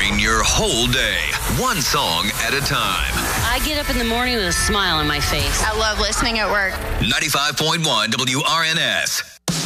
Powering your whole day, one song at a time. I get up in the morning with a smile on my face. I love listening at work. 95.1 WRNS.